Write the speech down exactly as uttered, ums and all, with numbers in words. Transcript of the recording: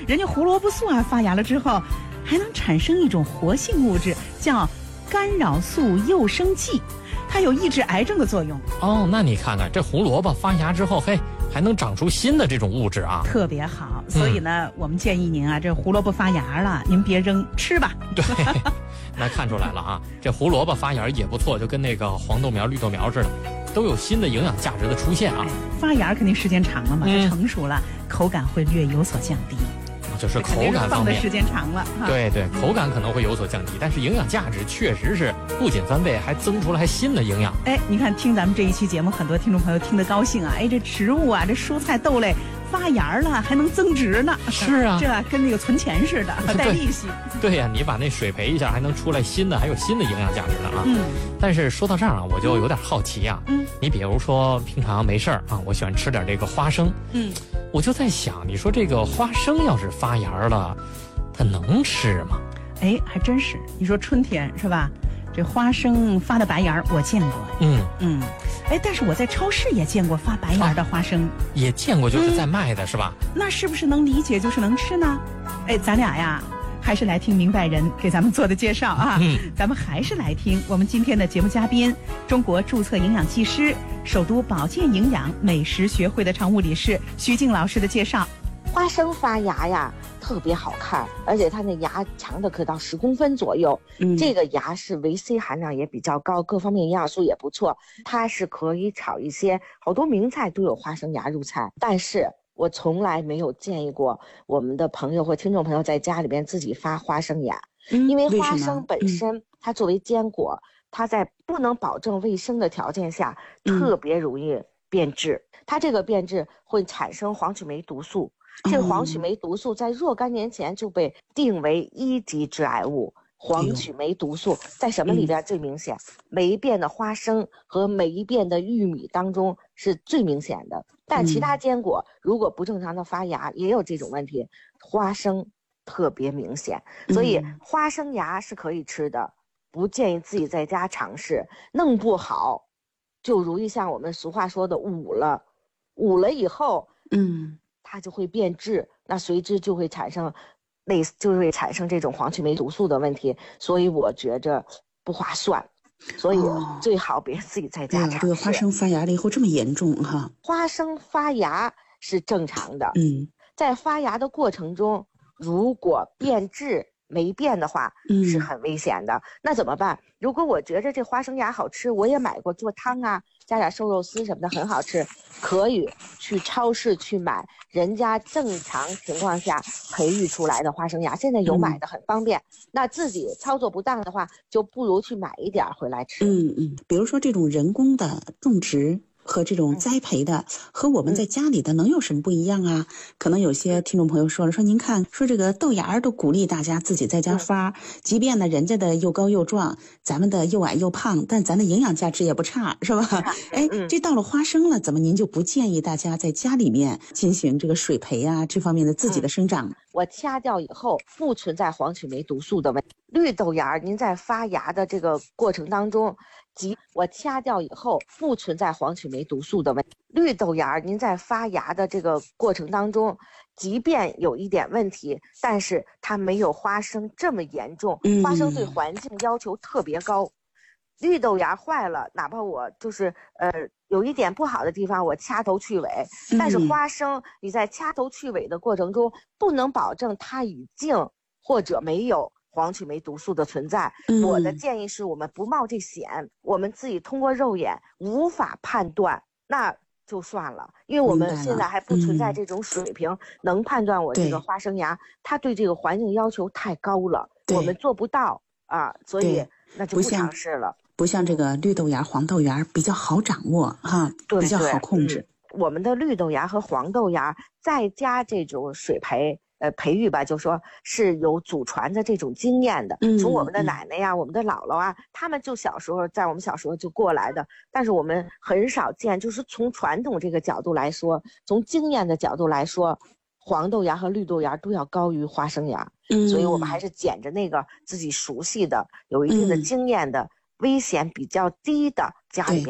人家胡萝卜素啊发芽了之后，还能产生一种活性物质，叫干扰素诱生剂，它有抑制癌症的作用。 哦，那你看看这胡萝卜发芽之后，嘿，还能长出新的这种物质啊， 特别好。所以呢，嗯、我们建议您啊，这胡萝卜发芽了，您别扔，吃吧。 对。那看出来了啊，这胡萝卜发芽也不错，就跟那个黄豆苗、绿豆苗似的，都有新的营养价值的出现啊。 发芽肯定时间长了嘛，嗯、成熟了，口感会略有所降低。 就是口感方面， 放的时间长了， 对对，口感可能会有所降低，但是营养价值确实是不仅翻倍，还增出来新的营养。 哎，你看，听咱们这一期节目，很多听众朋友听得高兴啊！哎，这植物啊，这蔬菜豆类发芽了，还能增值呢。 是啊， 这跟那个存钱似的，带利息。 对呀、啊，你把那水培一下，还能出来新的，还有新的营养价值呢啊。嗯。但是说到这儿啊，我就有点好奇啊。嗯。你比如说，平常没事儿啊，我喜欢吃点这个花生。嗯。我就在想，你说这个花生要是发芽了，它能吃吗？ 哎，还真是。你说春天是吧？这花生发的白芽我见过。嗯嗯。哎，但是我在超市也见过发白芽的花生。啊、 也见过，就是在卖的、嗯、是吧？ 那是不是能理解就是能吃呢？哎，咱俩呀，还是来听明白人给咱们做的介绍啊。嗯。咱们还是来听我们今天的节目嘉宾，中国注册营养技师。首都保健营养美食学会的常务理事徐静老师的介绍。 花生发芽呀特别好看，而且它那芽长的可到十公分左右。嗯，这个芽是维 C 含量也比较高，各方面营养素也不错。它是可以炒一些好多名菜都有花生芽入菜，但是我从来没有建议过我们的朋友或听众朋友在家里边自己发花生芽。嗯，因为花生本身、嗯、它作为坚果，它在不能保证卫生的条件下，特别容易变质。嗯、它这个变质会产生黄曲霉毒素，嗯、这个黄曲霉毒素在若干年前就被定为一级致癌物。黄曲霉毒素在什么里边最明显？嗯、霉变的花生和霉变的玉米当中是最明显的。但其他坚果如果不正常的发芽，也有这种问题。花生特别明显，所以花生芽是可以吃的。不建议自己在家尝试，弄不好就容易像我们俗话说的捂了，捂了以后，嗯，它就会变质，那随之就会产生类似，就会产生这种黄曲霉毒素的问题，所以我觉着不划算，所以最好别自己在家尝试。 哦、这个花生发芽了以后这么严重哈？ 花生发芽是正常的，嗯，在发芽的过程中，如果变质。没变的话是很危险的、嗯、那怎么办？如果我觉着这花生芽好吃，我也买过做汤啊，加点瘦肉丝什么的很好吃，可以去超市去买人家正常情况下培育出来的花生芽，现在有买的很方便、嗯、那自己操作不当的话，就不如去买一点回来吃。 嗯嗯，比如说这种人工的种植和这种栽培的、嗯、和我们在家里的能有什么不一样啊？可能有些听众朋友说了，说您看，说这个豆芽都鼓励大家自己在家发、嗯、即便呢人家的又高又壮，咱们的又矮又胖，但咱的营养价值也不差，是吧？哎、嗯，这到了花生了，怎么您就不建议大家在家里面进行这个水培啊这方面的自己的生长、嗯、 我掐掉以后不存在黄曲霉毒素的问题。绿豆芽您在发芽的这个过程当中，即我掐掉以后不存在黄曲霉毒素的问题。绿豆芽您在发芽的这个过程当中，即便有一点问题，但是它没有花生这么严重。花生对环境要求特别高，绿豆芽坏了，哪怕我就是呃有一点不好的地方，我掐头去尾，但是花生你在掐头去尾的过程中，不能保证它已经或者没有黄曲霉毒素的存在、嗯、我的建议是我们不冒这险，我们自己通过肉眼无法判断，那就算了，因为我们现在还不存在这种水平、嗯、能判断我这个花生芽它对这个环境要求太高了，我们做不到啊，所以那就不尝试了。 不像这个绿豆芽黄豆芽比较好掌握哈， 对， 比较好控制、 嗯、我们的绿豆芽和黄豆芽再加这种水培呃，培育吧，就说是有祖传的这种经验的，从我们的奶奶呀、嗯、我们的姥姥啊，他们就小时候在我们小时候就过来的，但是我们很少见，就是从传统这个角度来说，从经验的角度来说，黄豆芽和绿豆芽都要高于花生芽、嗯、所以我们还是捡着那个自己熟悉的有一定的经验的、嗯、危险比较低的家里面